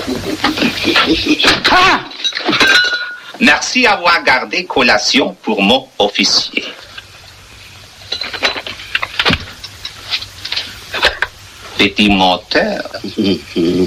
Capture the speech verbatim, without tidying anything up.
Ah! Merci d'avoir gardé collation pour mon officier. Petit menteur.